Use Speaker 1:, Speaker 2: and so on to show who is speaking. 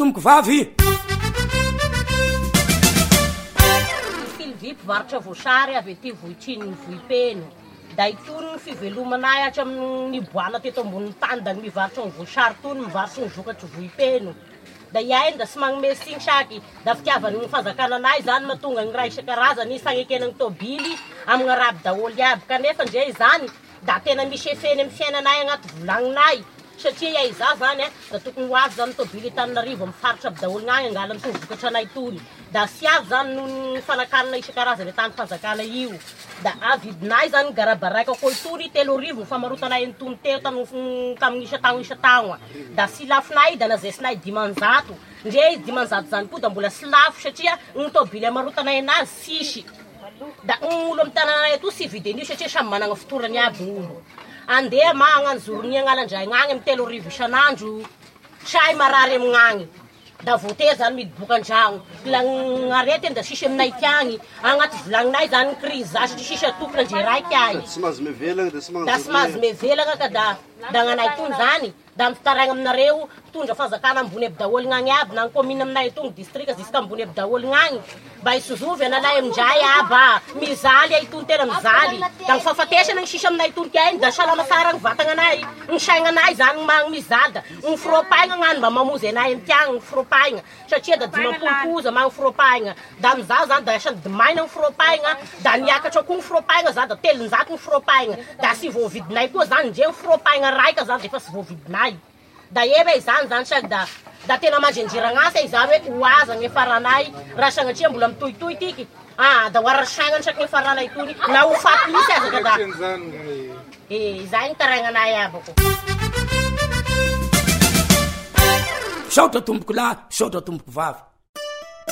Speaker 1: tomboko vavy.
Speaker 2: Filivy mpivarotra voasary avy ety Vohitriny ny Vohipeno. Da itony ny fivelomanay hatramin'ny boana teto ambonin'ny tany da mivarotra ny voasary tony mivarotra ny vokatry Vohipeno. Da iainy da sy magnome signy saky da fitiavany fanjakananay zany mahatonga ny raha isan-karazany fagnekena ny tôbily amin'ny araby daholo iaby kanefa ndray zany da tena misy efeny amin'ny fiainanay agnaty volagninay satria iza zany da tokony ho avy zany tôbily Tananarivo mifaritra aby daholo gnagny angala ny vokatra anay tony da sy avy zany noho ny fanakanana isan-karazany tany fanjakana io da avidinay zany garabaraika koa itony 3 arivo famarotanay ny tony teo tamin'ny isa-tagno da sy lafinay da nazesinay 500 ndre 500 zany koa da mbola sy lafo satria ny tôbily amarotanay anazy sisy da olo amin'ny tananay ato sy vidin'io satria samy managna fotorany aby olo andeha magnano zorony agnalandray gnagny amin'ny 3 arivo isan'andro say marary amignagny da voatery zany midoboka an-dragno arety da sisy aminay tiagny agnaty volagninay zany ny crise satria sisy atokona ndre raiky ay
Speaker 3: tsy mahazo mevelagna
Speaker 2: da sy mahazo mevelagna ka da gnanay tony zany da mitaraigna aminareo tondra fanjakana ambony aby daholo gnagny aby na ny commune aminay tony district ziska ambony aby daholo gnagny mba isozovy analay amindray aba mizaly ay tony tena mizaly da mifafatesana ny sisy aminay tony kainy da salama tsara ny vatagnanay ny saignanay zany magny mizaly da ny firopaigna gnany mba mamozy anay amin'ny tiagny ny firopaigna satria da 10 magny firopaigna da amizao zany da asany dimaina ny firopaigna da niakatra koa ny firopaigna zany da 300 ny firopaigna da sy voavidinay koa zany ndre ny firopaigna raika zany efa sy voavidinay da ebe izany zany saky da tena mandrenjeragnasa iza hoe oaza ny faranay raha sagnatria mbola mitohitohy tiky da oarasagnany saky ny faranay tony na ho faty misy azaka da izay ny taragnanay abako
Speaker 1: saotra tomboko lahy saotra tomboko vavy